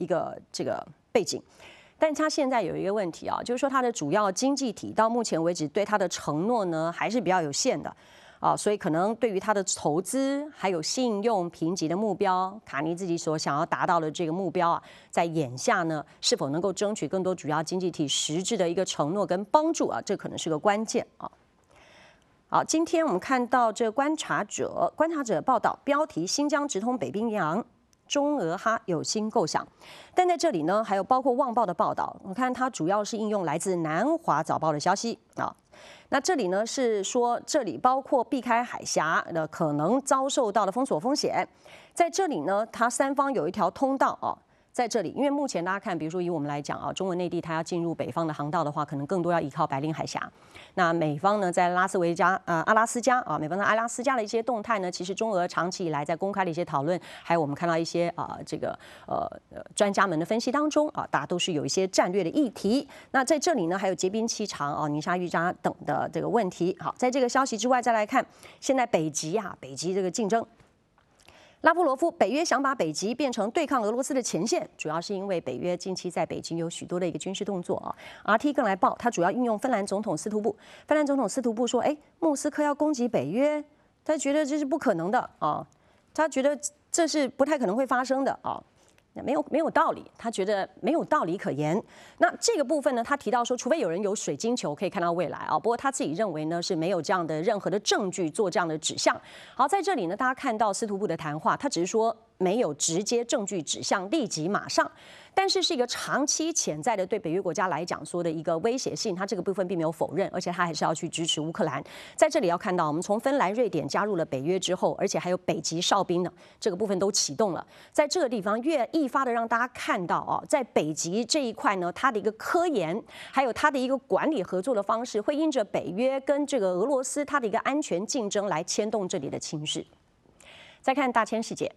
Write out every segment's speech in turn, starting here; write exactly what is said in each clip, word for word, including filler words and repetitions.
一个这个背景。但它现在有一个问题啊，就是说它的主要经济体到目前为止对它的承诺呢还是比较有限的啊，所以可能对于它的投资还有信用评级的目标，卡尼自己所想要达到的这个目标啊，在眼下呢是否能够争取更多主要经济体实质的一个承诺跟帮助啊，这可能是个关键啊。好，今天我们看到这观察者观察者报道标题：新疆直通北冰洋。中俄哈有新构想，但在这里呢，还有包括《旺报》的报道，我看它主要是应用来自南华早报的消息啊。那这里呢是说，这里包括避开海峡的可能遭受到的封锁风险，在这里呢，它三方有一条通道啊。在这里，因为目前大家看，比如说以我们来讲啊，中国内地它要进入北方的航道的话，可能更多要依靠白令海峡。那美方呢，在拉斯维加呃阿拉斯加啊，美方在阿拉斯加的一些动态呢，其实中俄长期以来在公开的一些讨论，还有我们看到一些啊、呃、这个呃专家们的分析当中啊，大家都是有一些战略的议题。那在这里呢，还有结冰期长啊、宁夏玉渣等的这个问题。好，在这个消息之外，再来看现在北极啊，北极这个竞争。拉夫罗夫，北约想把北极变成对抗俄罗斯的前线，主要是因为北约近期在北极有许多的一个军事动作啊。R T 更来报，它主要运用芬兰总统斯图布。芬兰总统斯图布说：“哎，莫斯科要攻击北约，他觉得这是不可能的啊，他觉得这是不太可能会发生的啊。”没有没有道理，他觉得没有道理可言。那这个部分呢，他提到说，除非有人有水晶球可以看到未来啊，不过他自己认为呢是没有这样的任何的证据做这样的指向。好，在这里呢，大家看到司徒部的谈话，他只是说没有直接证据指向立即马上，但是是一个长期潜在的对北约国家来讲说的一个威胁性，他这个部分并没有否认，而且他还是要去支持乌克兰。在这里要看到，我们从芬兰、瑞典加入了北约之后，而且还有北极哨兵呢，这个部分都启动了。在这个地方，越一发的让大家看到啊，在北极这一块呢，它的一个科研，还有它的一个管理合作的方式，会因着北约跟这个俄罗斯它的一个安全竞争来牵动这里的情势。再看大千世界。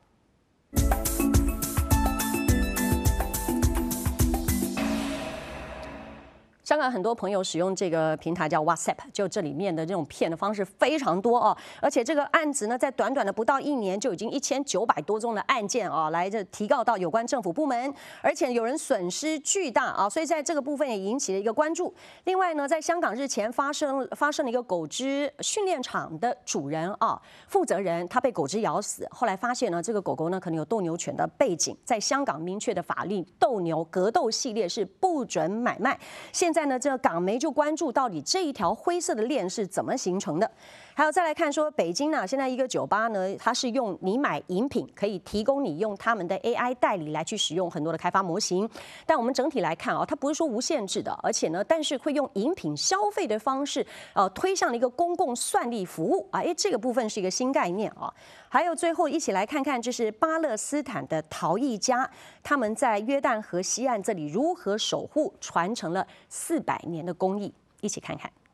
香港很多朋友使用这个平台叫 WhatsApp， 就这里面的这种骗的方式非常多哦，而且这个案子呢，在短短的不到一年就已经一千九百多宗的案件啊，来这提告到有关政府部门，而且有人损失巨大啊，所以在这个部分也引起了一个关注。另外呢，在香港日前发生发生了一个狗只训练场的主人啊，负责人他被狗只咬死，后来发现呢，这个狗狗呢可能有斗牛犬的背景，在香港明确的法律，斗牛格斗系列是不准买卖。现在呢，这个港媒就关注到底这一条灰色的链是怎么形成的。还有再来看说，北京呢，现在一个酒吧呢，它是用你买饮品可以提供你用他们的 A I 代理来去使用很多的开发模型。但我们整体来看啊，它不是说无限制的，而且呢，但是会用饮品消费的方式，呃，推向了一个公共算力服务啊，哎，这个部分是一个新概念啊。还有最后一起来看看，这是巴勒斯坦的陶艺家，他们在约旦河西岸这里如何守护传承了四百年的工艺，一起看看。